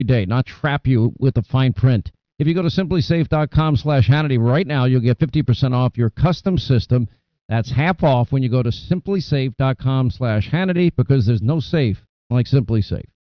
day, not trap you with the fine print. If you go to simplysafe.com/Hannity right now, you'll get 50% off your custom system. That's half off when you go to simplysafe.com/Hannity, because there's no safe like Simply Safe.